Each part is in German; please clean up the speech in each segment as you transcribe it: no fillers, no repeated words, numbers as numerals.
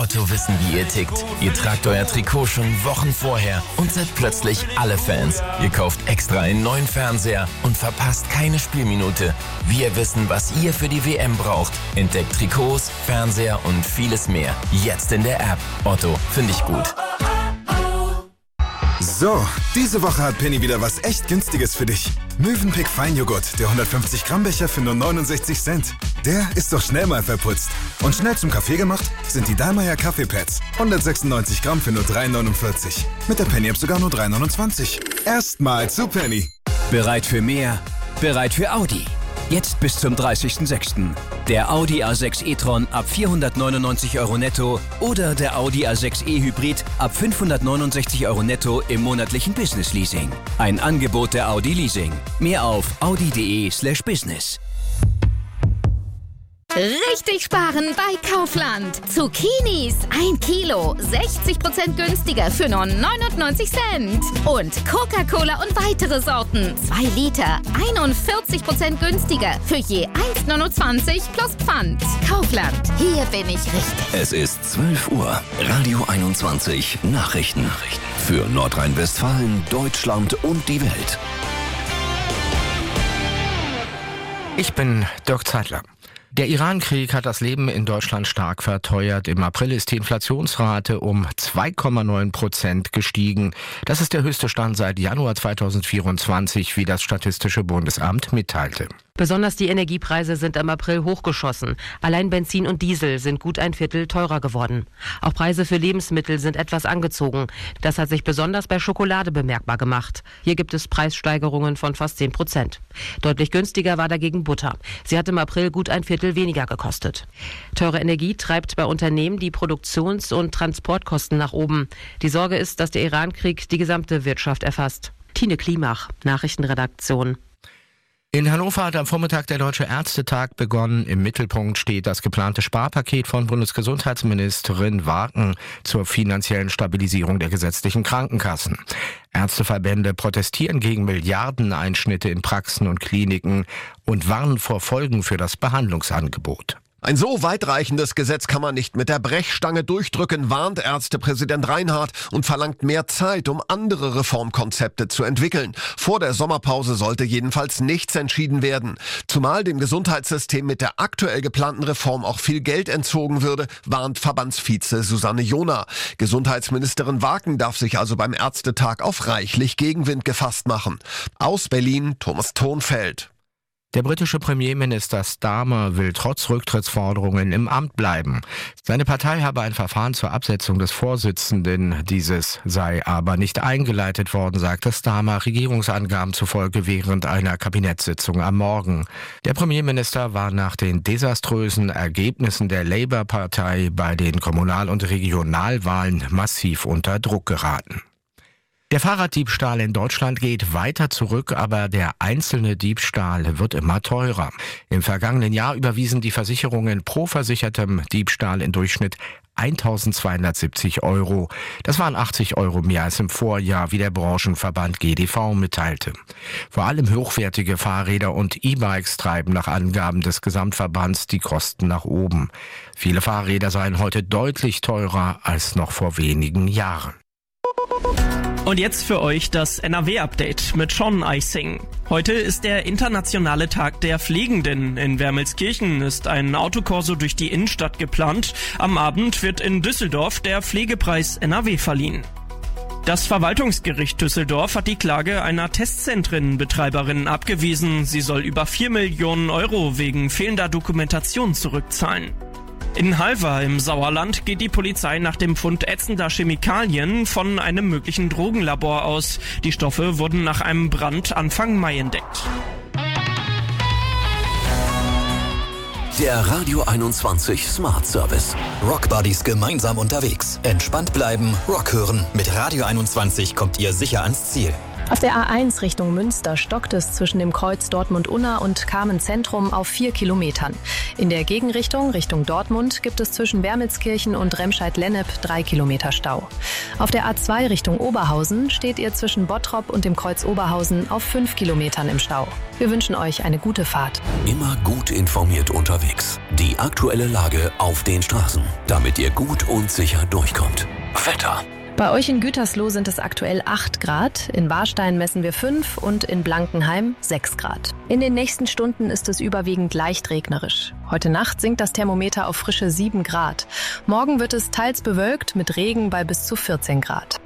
Otto wissen, wie ihr tickt. Ihr tragt euer Trikot schon Wochen vorher und seid plötzlich alle Fans. Ihr kauft extra einen neuen Fernseher und verpasst keine Spielminute. Wir wissen, was ihr für die WM braucht. Entdeckt Trikots, Fernseher und vieles mehr. Jetzt in der App. Otto, finde ich gut. So, diese Woche hat Penny wieder was echt Günstiges für dich. Mövenpick Feinjoghurt, der 150 Gramm Becher für nur 69 Cent. Der ist doch schnell mal verputzt. Und schnell zum Kaffee gemacht sind die Dallmayr Kaffeepads. 196 Gramm für nur 3,49. Mit der Penny-App sogar nur 3,29. Erstmal zu Penny. Bereit für mehr? Bereit für Audi. Jetzt bis zum 30.06. Der Audi A6 e-tron ab 499 € netto oder der Audi A6 e-Hybrid ab 569 € netto im monatlichen Business Leasing. Ein Angebot der Audi Leasing. Mehr auf audi.de/business. Richtig sparen bei Kaufland. Zucchinis 1 Kilo, 60% günstiger für nur 99 Cent. Und Coca-Cola und weitere Sorten, 2 Liter, 41% günstiger für je 1,29 plus Pfand. Kaufland, hier bin ich richtig. Es ist 12 Uhr. Radio 21 Nachrichten. Für Nordrhein-Westfalen, Deutschland und die Welt. Ich bin Dirk Zeitler. Der Iran-Krieg hat das Leben in Deutschland stark verteuert. Im April ist die Inflationsrate um 2,9% gestiegen. Das ist der höchste Stand seit Januar 2024, wie das Statistische Bundesamt mitteilte. Besonders die Energiepreise sind im April hochgeschossen. Allein Benzin und Diesel sind gut ein Viertel teurer geworden. Auch Preise für Lebensmittel sind etwas angezogen. Das hat sich besonders bei Schokolade bemerkbar gemacht. Hier gibt es Preissteigerungen von fast 10%. Deutlich günstiger war dagegen Butter. Sie hat im April gut ein Viertel weniger gekostet. Teure Energie treibt bei Unternehmen die Produktions- und Transportkosten nach oben. Die Sorge ist, dass der Iran-Krieg die gesamte Wirtschaft erfasst. Tine Klimach, Nachrichtenredaktion. In Hannover hat am Vormittag der Deutsche Ärztetag begonnen. Im Mittelpunkt steht das geplante Sparpaket von Bundesgesundheitsministerin Wagen zur finanziellen Stabilisierung der gesetzlichen Krankenkassen. Ärzteverbände protestieren gegen Milliardeneinschnitte in Praxen und Kliniken und warnen vor Folgen für das Behandlungsangebot. Ein so weitreichendes Gesetz kann man nicht mit der Brechstange durchdrücken, warnt Ärztepräsident Reinhardt und verlangt mehr Zeit, um andere Reformkonzepte zu entwickeln. Vor der Sommerpause sollte jedenfalls nichts entschieden werden. Zumal dem Gesundheitssystem mit der aktuell geplanten Reform auch viel Geld entzogen würde, warnt Verbandsvize Susanne Jona. Gesundheitsministerin Wagen darf sich also beim Ärztetag auf reichlich Gegenwind gefasst machen. Aus Berlin, Thomas Thonfeld. Der britische Premierminister Starmer will trotz Rücktrittsforderungen im Amt bleiben. Seine Partei habe ein Verfahren zur Absetzung des Vorsitzenden. Dieses sei aber nicht eingeleitet worden, sagte Starmer Regierungsangaben zufolge während einer Kabinettssitzung am Morgen. Der Premierminister war nach den desaströsen Ergebnissen der Labour-Partei bei den Kommunal- und Regionalwahlen massiv unter Druck geraten. Der Fahrraddiebstahl in Deutschland geht weiter zurück, aber der einzelne Diebstahl wird immer teurer. Im vergangenen Jahr überwiesen die Versicherungen pro versichertem Diebstahl im Durchschnitt 1.270 €. Das waren 80 € mehr als im Vorjahr, wie der Branchenverband GDV mitteilte. Vor allem hochwertige Fahrräder und E-Bikes treiben nach Angaben des Gesamtverbands die Kosten nach oben. Viele Fahrräder seien heute deutlich teurer als noch vor wenigen Jahren. Und jetzt für euch das NRW-Update mit Sean Eising. Heute ist der internationale Tag der Pflegenden. In Wermelskirchen ist ein Autokorso durch die Innenstadt geplant. Am Abend wird in Düsseldorf der Pflegepreis NRW verliehen. Das Verwaltungsgericht Düsseldorf hat die Klage einer Testzentrenbetreiberin abgewiesen. Sie soll über 4 Millionen € wegen fehlender Dokumentation zurückzahlen. In Halver im Sauerland geht die Polizei nach dem Fund ätzender Chemikalien von einem möglichen Drogenlabor aus. Die Stoffe wurden nach einem Brand Anfang Mai entdeckt. Der Radio 21 Smart Service. Rock Buddies gemeinsam unterwegs. Entspannt bleiben, Rock hören. Mit Radio 21 kommt ihr sicher ans Ziel. Auf der A1 Richtung Münster stockt es zwischen dem Kreuz Dortmund-Unna und Kamen-Zentrum auf 4 Kilometern. In der Gegenrichtung Richtung Dortmund gibt es zwischen Wermelskirchen und Remscheid-Lennep 3 Kilometer Stau. Auf der A2 Richtung Oberhausen steht ihr zwischen Bottrop und dem Kreuz Oberhausen auf 5 Kilometern im Stau. Wir wünschen euch eine gute Fahrt. Immer gut informiert unterwegs. Die aktuelle Lage auf den Straßen, damit ihr gut und sicher durchkommt. Wetter. Bei euch in Gütersloh sind es aktuell 8 Grad, in Warstein messen wir 5 und in Blankenheim 6 Grad. In den nächsten Stunden ist es überwiegend leicht regnerisch. Heute Nacht sinkt das Thermometer auf frische 7 Grad. Morgen wird es teils bewölkt mit Regen bei bis zu 14 Grad.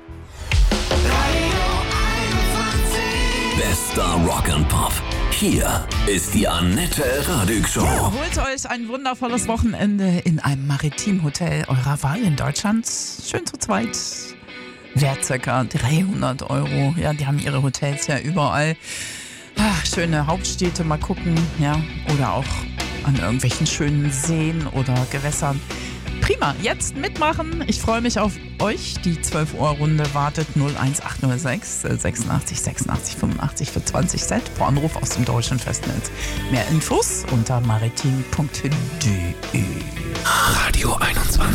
Bester Rock and Pop. Hier ist die Annette Radig Show. Ja, holt euch ein wundervolles Wochenende in einem Maritimhotel eurer Wahl in Deutschland. Schön zu zweit. Wert ca. 300 €. Ja, die haben ihre Hotels ja überall. Schöne Hauptstädte mal gucken, ja, oder auch an irgendwelchen schönen Seen oder Gewässern. Prima, jetzt mitmachen. Ich freue mich auf euch. Die 12-Uhr-Runde wartet 01806 86 86 85 für 20 Cent pro Anruf aus dem deutschen Festnetz. Mehr Infos unter maritim.de. Radio 21.